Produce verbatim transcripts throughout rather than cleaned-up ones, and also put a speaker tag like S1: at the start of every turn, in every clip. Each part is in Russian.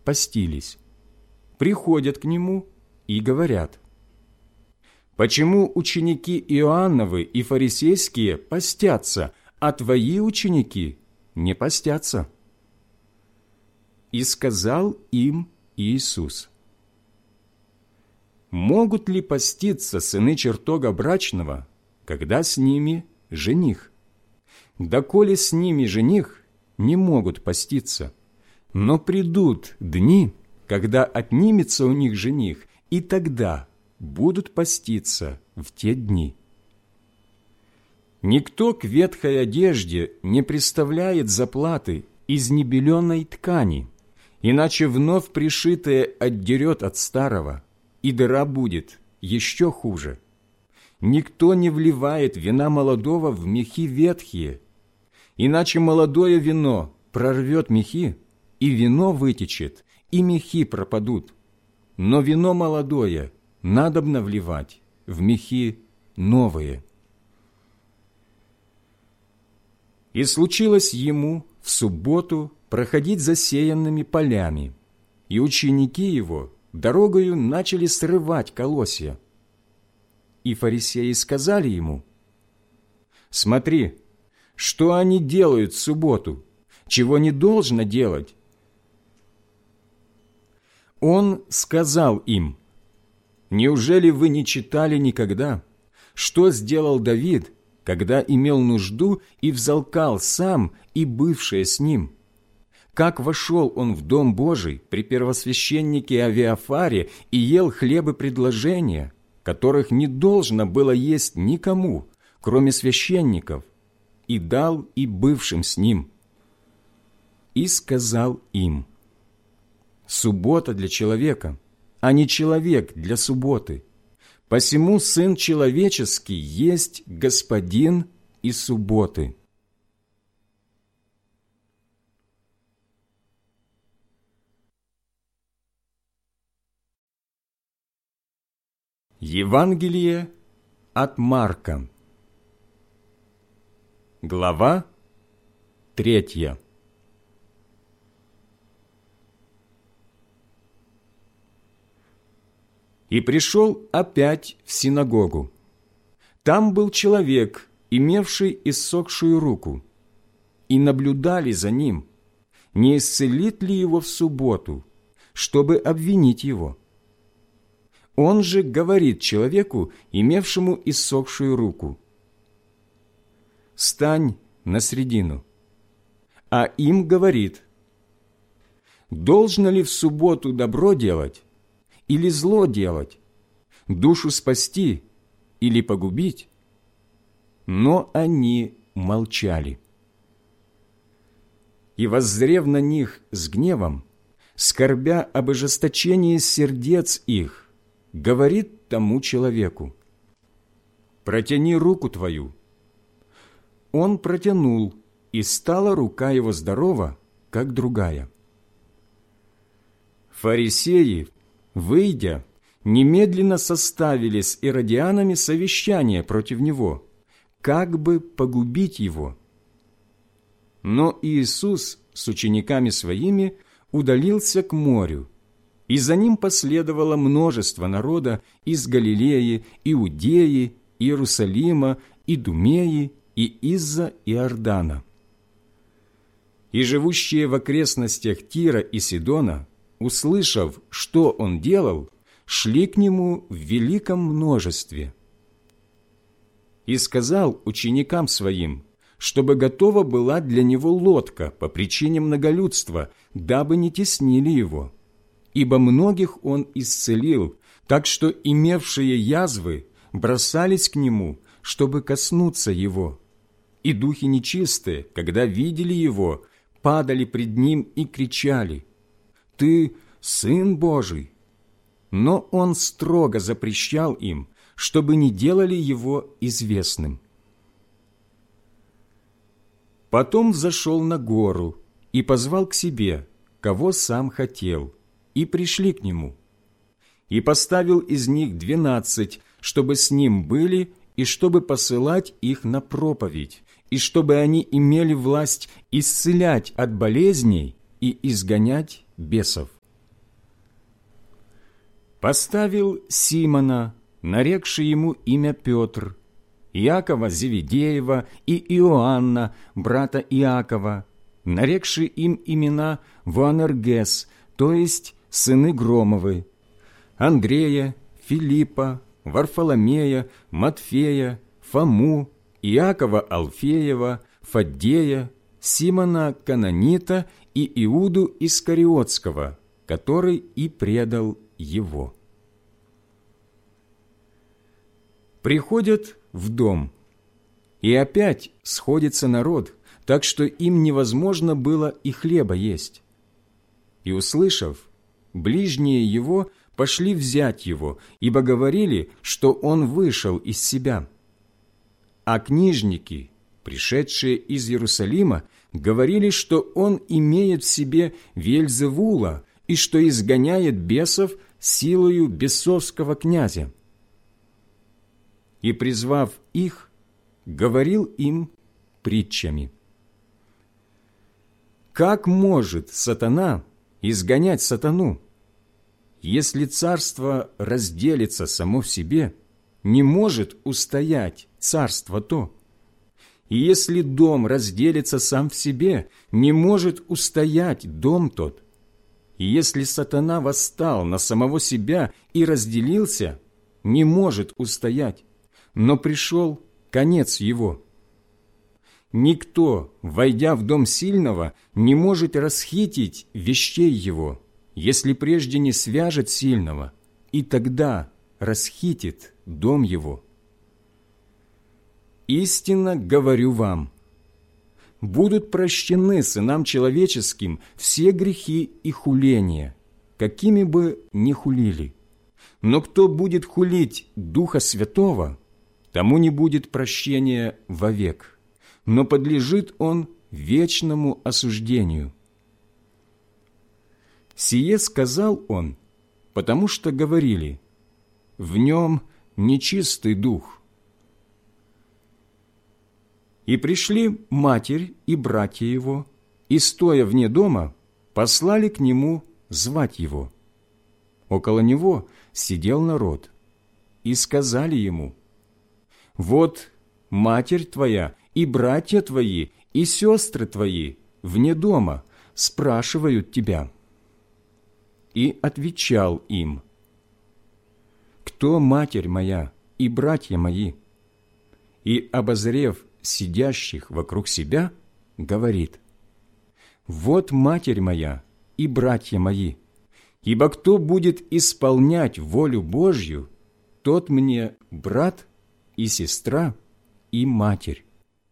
S1: постились. Приходят к нему и говорят: «Почему ученики Иоанновы и фарисейские постятся, а твои ученики не постятся?» И сказал им Иисус: «Могут ли поститься сыны чертога брачного, когда с ними жених? Доколе с ними жених, не могут поститься. Но придут дни, когда отнимется у них жених, и тогда будут поститься в те дни. Никто к ветхой одежде не приставляет заплаты из небеленой ткани, иначе вновь пришитое отдерет от старого, и дыра будет еще хуже. Никто не вливает вина молодого в мехи ветхие, иначе молодое вино прорвет мехи, и вино вытечет, и мехи пропадут. Но вино молодое надобно вливать в мехи новые». И случилось ему в субботу проходить засеянными полями, и ученики его дорогою начали срывать колосья. И фарисеи сказали ему: «Смотри, что они делают в субботу, чего не должно делать». Он сказал им: «Неужели вы не читали никогда, что сделал Давид, когда имел нужду и взалкал сам и бывшие с ним? Как вошел он в Дом Божий при первосвященнике Авиафаре и ел хлебы предложения, которых не должно было есть никому, кроме священников, и дал и бывшим с ним. И сказал им: суббота для человека, а не человек для субботы. Посему Сын Человеческий есть Господин и субботы». Евангелие от Марка. Глава третья. И пришел опять в синагогу. Там был человек, имевший иссохшую руку, и наблюдали за ним, не исцелит ли его в субботу, чтобы обвинить его. Он же говорит человеку, имевшему иссохшую руку: «Стань на средину». А им говорит: «Должно ли в субботу добро делать или зло делать, душу спасти или погубить?» Но они молчали. И, воззрев на них с гневом, скорбя об ожесточении сердец их, говорит тому человеку: «Протяни руку твою». Он протянул, и стала рука его здорова, как другая. Фарисеи, выйдя, немедленно составили с иродианами совещание против него, как бы погубить его. Но Иисус с учениками своими удалился к морю, и за ним последовало множество народа из Галилеи, Иудеи, Иерусалима, Идумеи и из-за Иордана. И живущие в окрестностях Тира и Сидона, услышав, что он делал, шли к нему в великом множестве. И сказал ученикам своим, чтобы готова была для него лодка по причине многолюдства, дабы не теснили его. Ибо многих он исцелил, так что имевшие язвы бросались к нему, чтобы коснуться его. И духи нечистые, когда видели его, падали пред ним и кричали: «Ты Сын Божий!» Но он строго запрещал им, чтобы не делали его известным. Потом взошел на гору и позвал к себе, кого сам хотел, и пришли к нему. И поставил из них двенадцать, чтобы с ним были, и чтобы посылать их на проповедь, и чтобы они имели власть исцелять от болезней и изгонять бесов. поставил Симона, нарекший ему имя Петр, Иакова Зеведеева и Иоанна, брата Иакова, нарекший им имена Боанергес, то есть сыны Громовы, Андрея, Филиппа, Варфоломея, Матфея, Фому, Иакова Алфеева, Фаддея, Симона Кананита и Иуду Искариотского, который и предал его. Приходят в дом, и опять сходится народ, так что им невозможно было и хлеба есть. И, услышав, ближние его пошли взять его, ибо говорили, что он вышел из себя. А книжники, пришедшие из Иерусалима, говорили, что он имеет в себе Веельзевула и что изгоняет бесов силою бесовского князя. И, призвав их, говорил им притчами. Как может сатана изгонять сатану? Если царство разделится само в себе, не может устоять царство то. И если дом разделится сам в себе, не может устоять дом тот. И если сатана восстал на самого себя и разделился, не может устоять, но пришел конец его. Никто, войдя в дом сильного, не может расхитить вещей его, если прежде не свяжет сильного, и тогда расхитит дом его. Истинно говорю вам, будут прощены сынам человеческим все грехи и хуления, какими бы ни хулили. Но кто будет хулить Духа Святого, тому не будет прощения вовек, но подлежит он вечному осуждению. Сие сказал он, потому что говорили, в нем нечистый дух. И пришли матерь и братья его, и, стоя вне дома, послали к нему звать его. Около него сидел народ, и сказали ему, «Вот матерь твоя и братья твои и сестры твои вне дома спрашивают тебя». И отвечал им, «Кто матерь моя и братья мои?» И, обозрев сидящих вокруг себя, говорит, «Вот матерь моя и братья мои, ибо кто будет исполнять волю Божью, тот мне брат и сестра и матерь».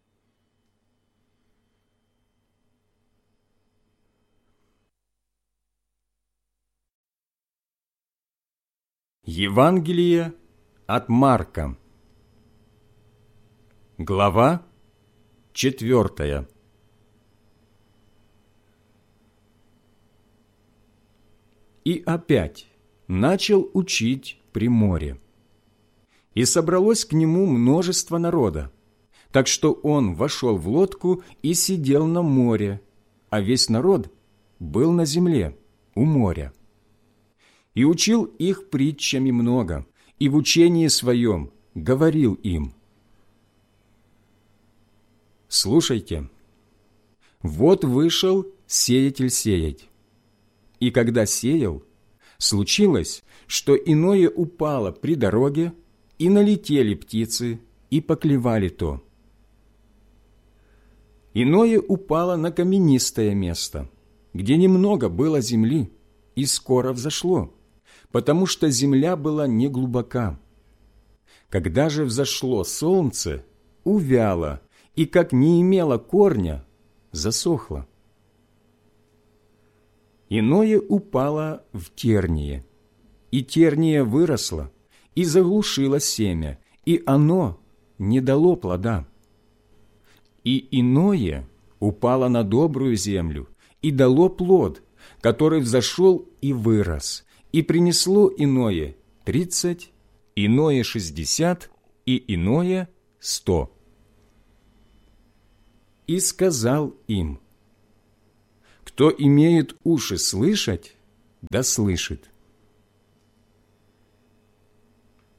S1: Евангелие от Марка. Глава четвертая. И опять начал учить при море. И собралось к нему множество народа, так что он вошел в лодку и сидел на море, а весь народ был на земле, у моря. И учил их притчами много, и в учении своем говорил им, «Слушайте, вот вышел сеятель сеять. И когда сеял, случилось, что иное упало при дороге, и налетели птицы, и поклевали то. Иное упало на каменистое место, где немного было земли, и скоро взошло, потому что земля была неглубока. Когда же взошло солнце, увяло, и, как не имело корня, засохло. Иное упало в терние, и терния выросла, и заглушила семя, и оно не дало плода. И иное упало на добрую землю, и дало плод, который взошел и вырос, и принесло иное тридцать, иное шестьдесят, и иное сто. И сказал им, кто имеет уши слышать, да слышит.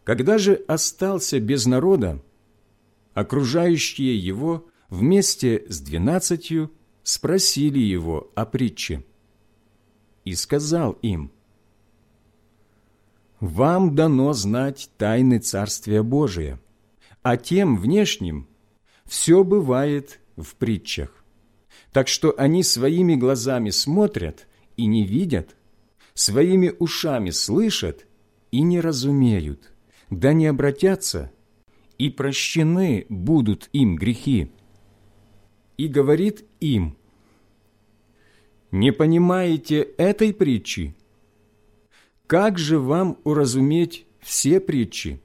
S1: Когда же остался без народа, окружающие его вместе с двенадцатью спросили его о притче. И сказал им: «Вам дано знать тайны Царствия Божия, а тем внешним все бывает в притчах. Так что они своими глазами смотрят и не видят, своими ушами слышат и не разумеют, да не обратятся, и прощены будут им грехи». И говорит им: «Не понимаете этой притчи? Как же вам уразуметь все притчи?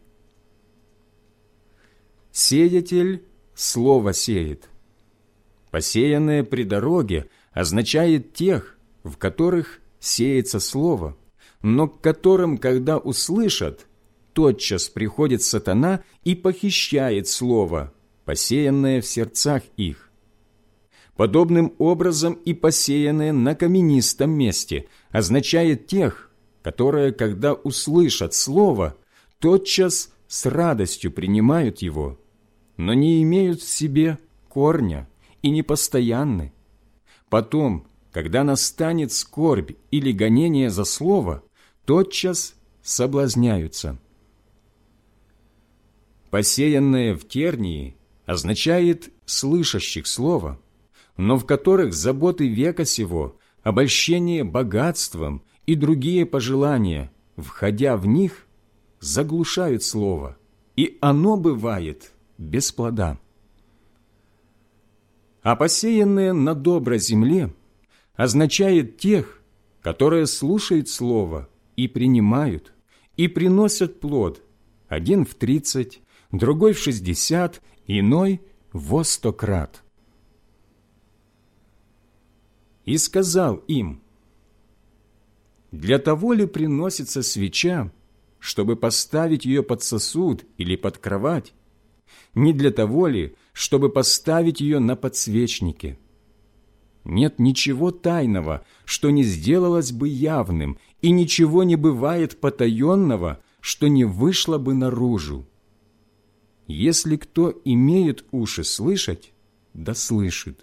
S1: Сеятель слово сеет. Посеянное при дороге означает тех, в которых сеется слово, но к которым, когда услышат, тотчас приходит сатана и похищает слово, посеянное в сердцах их. Подобным образом и посеянное на каменистом месте означает тех, которые, когда услышат слово, тотчас с радостью принимают его, но не имеют в себе корня и непостоянны. Потом, когда настанет скорбь или гонение за слово, тотчас соблазняются. Посеянное в тернии означает слышащих слово, но в которых заботы века сего, обольщение богатством и другие пожелания, входя в них, заглушают слово, и оно бывает без плода. А посеянное на доброй земле означает тех, которые слушают слово и принимают, и приносят плод, один в тридцать, другой в шестьдесят, иной во сто крат. И сказал им: «Для того ли приносится свеча, чтобы поставить ее под сосуд или под кровать? Не для того ли, чтобы поставить ее на подсвечнике? Нет ничего тайного, что не сделалось бы явным, и ничего не бывает потаенного, что не вышло бы наружу. Если кто имеет уши слышать, да слышит».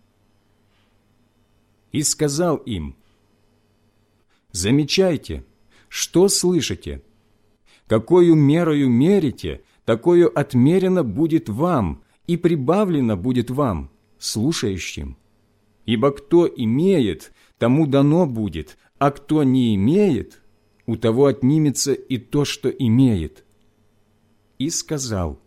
S1: И сказал им: «Замечайте, что слышите. Какою мерою мерите, такою отмерено будет вам, и прибавлено будет вам, слушающим. Ибо кто имеет, тому дано будет, а кто не имеет, у того отнимется и то, что имеет». И сказал: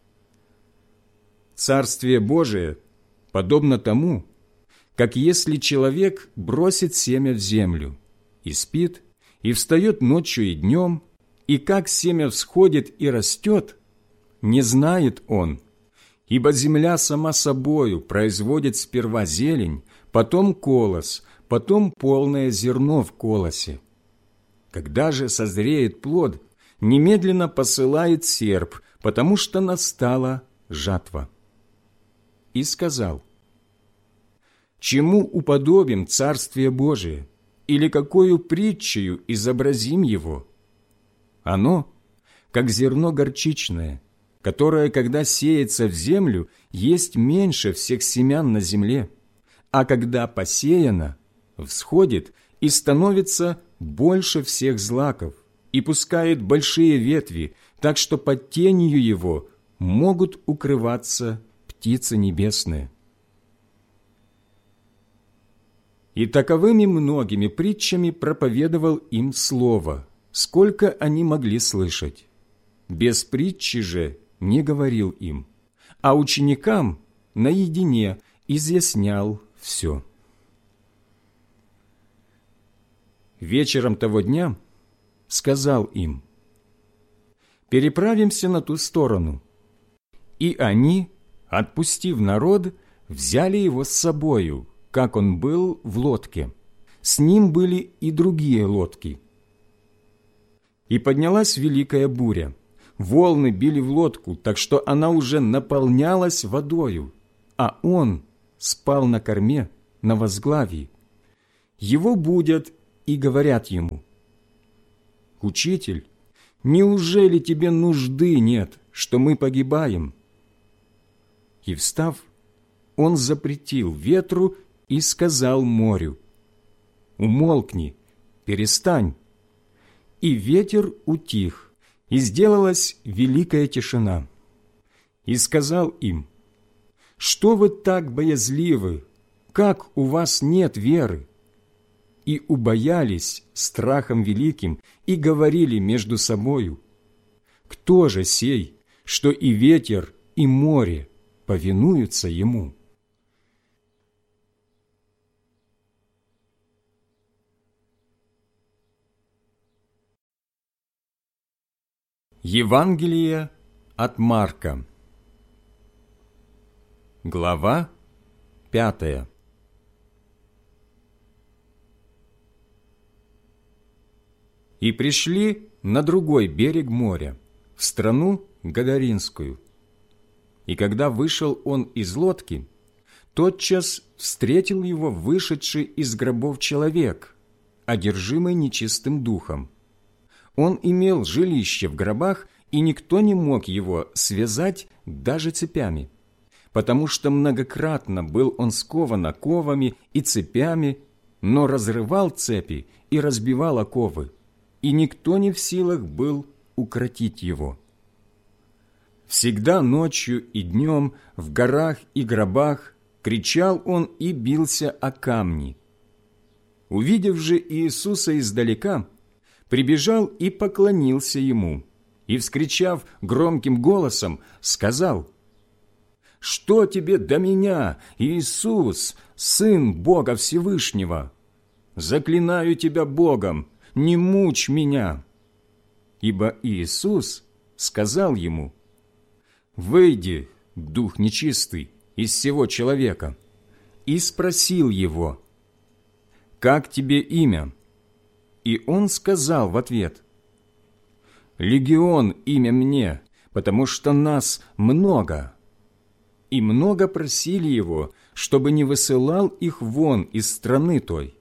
S1: «Царствие Божие подобно тому, как если человек бросит семя в землю, и спит, и встает ночью и днем, и как семя всходит и растет, не знает он, ибо земля сама собою производит сперва зелень, потом колос, потом полное зерно в колосе. Когда же созреет плод, немедленно посылает серп, потому что настала жатва». И сказал: «Чему уподобим Царствие Божие, или какою притчею изобразим его? Оно, как зерно горчичное, которое, когда сеется в землю, есть меньше всех семян на земле, а когда посеяно, всходит и становится больше всех злаков, и пускает большие ветви, так что под тенью его могут укрываться птицы небесные». И таковыми многими притчами проповедовал им слово, сколько они могли слышать. Без притчи же не говорил им, а ученикам наедине изъяснял все. Вечером того дня сказал им: «Переправимся на ту сторону». И они, отпустив народ, взяли его с собою, как он был в лодке. С ним были и другие лодки. И поднялась великая буря. Волны били в лодку, так что она уже наполнялась водою, а он спал на корме, на возглавии. Его будят и говорят ему: «Учитель, неужели тебе нужды нет, что мы погибаем?» И, встав, он запретил ветру и сказал морю: «Умолкни, перестань». И ветер утих, и сделалась великая тишина. И сказал им: «Что вы так боязливы? Как у вас нет веры?» И убоялись страхом великим, и говорили между собою: «Кто же сей, что и ветер, и море повинуются ему?» Евангелие от Марка, глава пятая. И пришли на другой берег моря, в страну Гадаринскую. И когда вышел он из лодки, тотчас встретил его вышедший из гробов человек, одержимый нечистым духом. Он имел жилище в гробах, и никто не мог его связать даже цепями, потому что многократно был он скован оковами и цепями, но разрывал цепи и разбивал оковы, и никто не в силах был укротить его. Всегда ночью и днем в горах и гробах кричал он и бился о камни. Увидев же Иисуса издалека, прибежал и поклонился ему, и, вскричав громким голосом, сказал: «Что тебе до меня, Иисус, Сын Бога Всевышнего? Заклинаю тебя Богом, не мучь меня!» Ибо Иисус сказал ему: «Выйди, дух нечистый, из сего человека», и спросил его: «Как тебе имя?» И он сказал в ответ: «Легион имя мне, потому что нас много». И много просили его, чтобы не высылал их вон из страны той.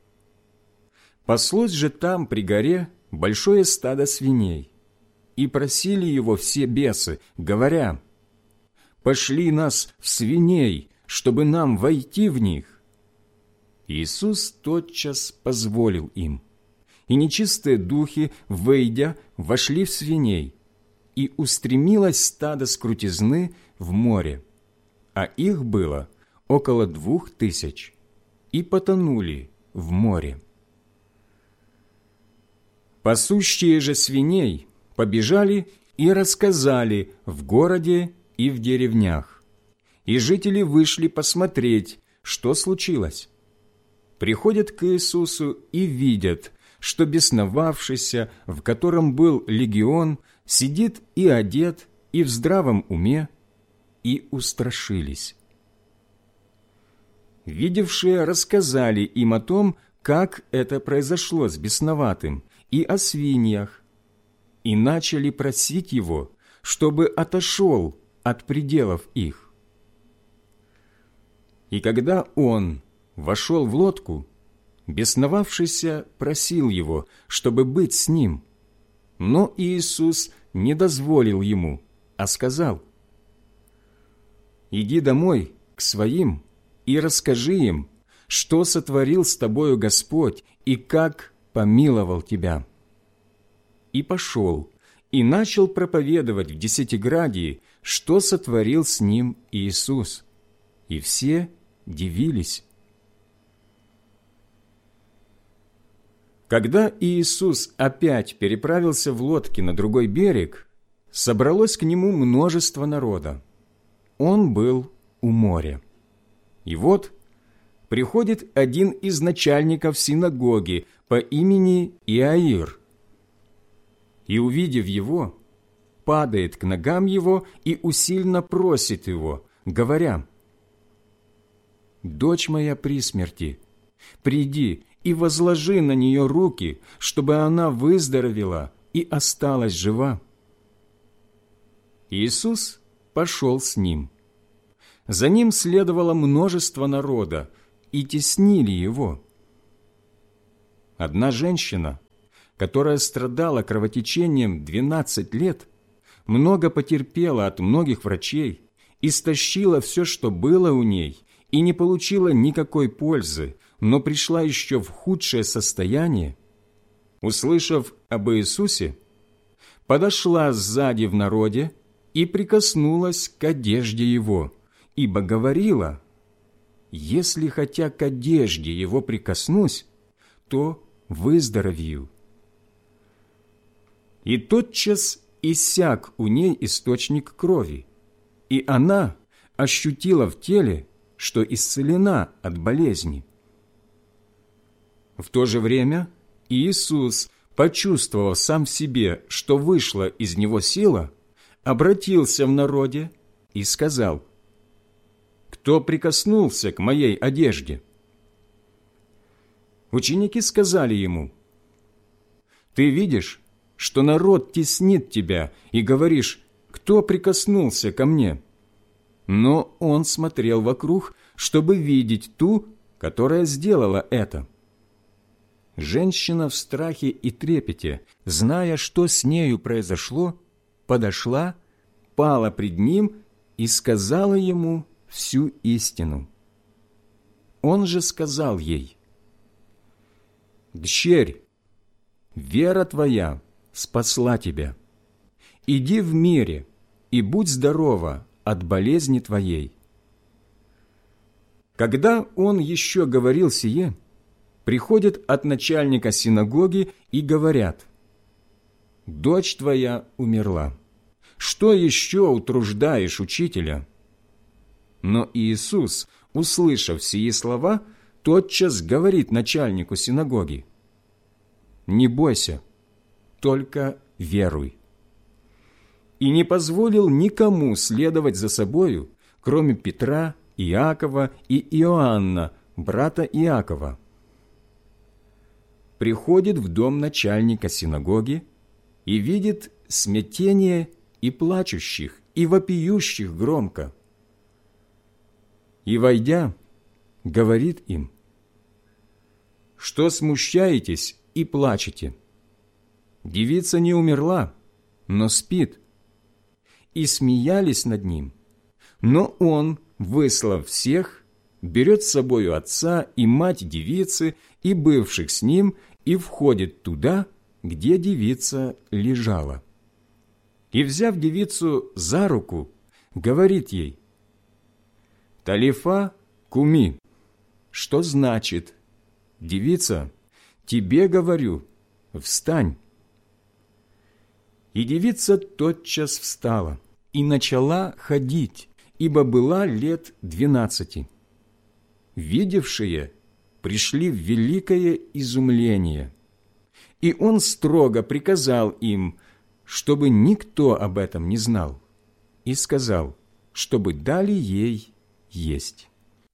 S1: Паслось же там при горе большое стадо свиней, и просили его все бесы, говоря: «Пошли нас в свиней, чтобы нам войти в них». Иисус тотчас позволил им. И нечистые духи, выйдя, вошли в свиней, и устремилось стадо с крутизны в море, а их было около двух тысяч, и потонули в море. Пасущие же свиней побежали и рассказали в городе и в деревнях, и жители вышли посмотреть, что случилось. Приходят к Иисусу и видят, что бесновавшийся, в котором был легион, сидит и одет, и в здравом уме, и устрашились. Видевшие рассказали им о том, как это произошло с бесноватым, и о свиньях, и начали просить его, чтобы отошел от пределов их. И когда он вошел в лодку, бесновавшийся просил его, чтобы быть с ним, но Иисус не дозволил ему, а сказал: «Иди домой к своим и расскажи им, что сотворил с тобою Господь и как помиловал тебя». И пошел, и начал проповедовать в Десятиградии, что сотворил с ним Иисус, и все дивились. Когда Иисус опять переправился в лодке на другой берег, собралось к нему множество народа. Он был у моря. И вот приходит один из начальников синагоги по имени Иаир, и, увидев его, падает к ногам его и усильно просит его, говоря: «Дочь моя при смерти, приди и возложи на нее руки, чтобы она выздоровела и осталась жива». Иисус пошел с ним. За ним следовало множество народа, и теснили его. Одна женщина, которая страдала кровотечением двенадцать лет, много потерпела от многих врачей, истощила все, что было у ней, и не получила никакой пользы, но пришла еще в худшее состояние, услышав об Иисусе, подошла сзади в народе и прикоснулась к одежде Его, ибо говорила: «Если хотя к одежде Его прикоснусь, то выздоровею». И тотчас иссяк у ней источник крови, и она ощутила в теле, что исцелена от болезни. В то же время Иисус, почувствовав сам в себе, что вышла из него сила, обратился в народе и сказал: «Кто прикоснулся к моей одежде?» Ученики сказали ему: «Ты видишь, что народ теснит тебя, и говоришь: кто прикоснулся ко мне?» Но он смотрел вокруг, чтобы видеть ту, которая сделала это. Женщина в страхе и трепете, зная, что с нею произошло, подошла, пала пред ним и сказала ему всю истину. Он же сказал ей: «Дщерь, вера твоя спасла тебя. Иди в мире и будь здорова от болезни твоей». Когда он еще говорил сие, приходят от начальника синагоги и говорят: «Дочь твоя умерла. Что еще утруждаешь учителя?» Но Иисус, услышав сии слова, тотчас говорит начальнику синагоги: «Не бойся, только веруй». И не позволил никому следовать за собою, кроме Петра, Иакова и Иоанна, брата Иакова. Приходит в дом начальника синагоги и видит смятение и плачущих, и вопиющих громко. И, войдя, говорит им: «Что смущаетесь и плачете? Девица не умерла, но спит». И смеялись над ним. Но он, выслав всех, берет с собою отца и мать девицы и бывших с ним и входит туда, где девица лежала. И, взяв девицу за руку, говорит ей: «Талифа куми», что значит: «Девица, тебе говорю, встань». И девица тотчас встала и начала ходить, ибо была лет двенадцати. Видевшие пришли в великое изумление, и он строго приказал им, чтобы никто об этом не знал, и сказал, чтобы дали ей есть.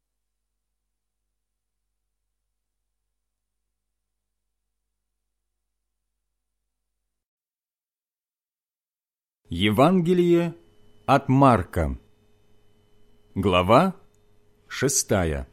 S1: Евангелие от Марка, глава шестая.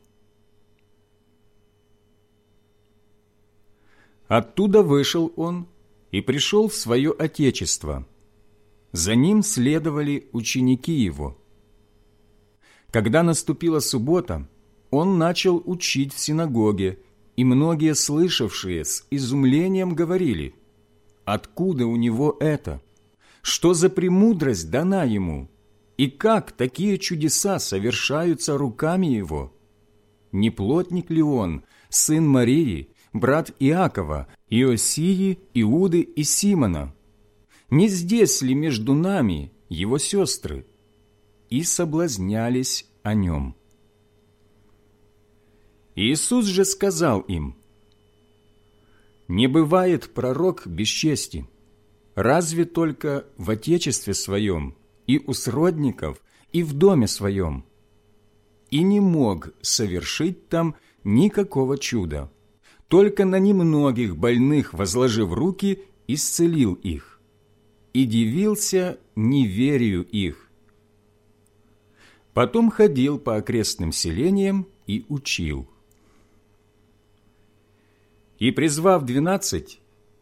S1: Оттуда вышел он и пришел в свое отечество. За ним следовали ученики его. Когда наступила суббота, он начал учить в синагоге, и многие слышавшие с изумлением говорили: «Откуда у него это? Что за премудрость дана ему? И как такие чудеса совершаются руками его? Не плотник ли он, сын Марии, брат Иакова, Иосии, Иуды и Симона? Не здесь ли между нами его сестры?» И соблазнялись о нем. Иисус же сказал им: «Не бывает пророк без чести, разве только в отечестве своем, и у сродников, и в доме своем. И не мог совершить там никакого чуда, только на немногих больных, возложив руки, исцелил их, и дивился неверию их. Потом ходил по окрестным селениям и учил. И, призвав двенадцать,